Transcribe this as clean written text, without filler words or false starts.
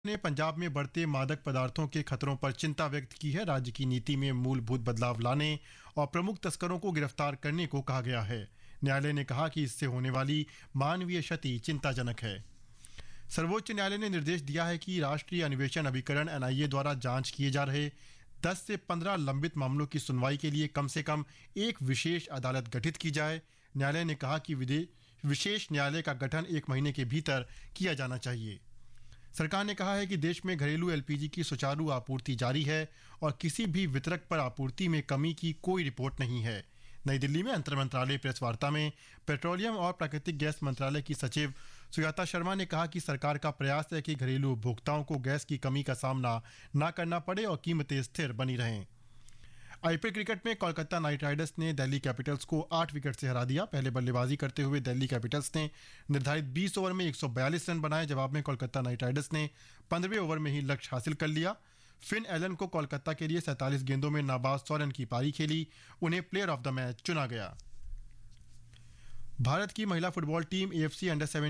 ने पंजाब में बढ़ते मादक पदार्थों के खतरों पर चिंता व्यक्त की है। राज्य की नीति में मूलभूत बदलाव लाने और प्रमुख तस्करों को गिरफ्तार करने को कहा गया है। न्यायालय ने कहा कि इससे होने वाली मानवीय क्षति चिंताजनक है। सर्वोच्च न्यायालय ने निर्देश दिया है कि राष्ट्रीय अन्वेषण अभिकरण एनआईए द्वारा जांच किए जा रहे 10 से 15 लंबित मामलों की सुनवाई के लिए कम से कम एक विशेष अदालत गठित की जाए। न्यायालय ने कहा कि विशेष न्यायालय का गठन 1 महीने के भीतर किया जाना चाहिए। सरकार ने कहा है कि देश में घरेलू एलपीजी की सुचारू आपूर्ति जारी है और किसी भी वितरक पर आपूर्ति में कमी की कोई रिपोर्ट नहीं है। नई दिल्ली में अंतर मंत्रालय प्रेस वार्ता में पेट्रोलियम और प्राकृतिक गैस मंत्रालय की सचिव सुजाता शर्मा ने कहा कि सरकार का प्रयास है कि घरेलू उपभोक्ताओं को गैस की कमी का सामना न करना पड़े और कीमतें स्थिर बनी रहें। आईपीएल क्रिकेट में कोलकाता नाइट राइडर्स ने दिल्ली कैपिटल्स को 8 विकेट से हरा दिया। पहले बल्लेबाजी करते हुए दिल्ली कैपिटल्स ने निर्धारित 20 ओवर में 142 रन बनाए। जवाब में कोलकाता नाइट राइडर्स ने 15वें ओवर में ही लक्ष्य हासिल कर लिया। फिन एलन को कोलकाता के लिए 47 गेंदों में नाबाद 100 रन की पारी खेली। उन्हें प्लेयर ऑफ द मैच चुना गया। भारत की महिला फुटबॉल टीम एएफसी अंडर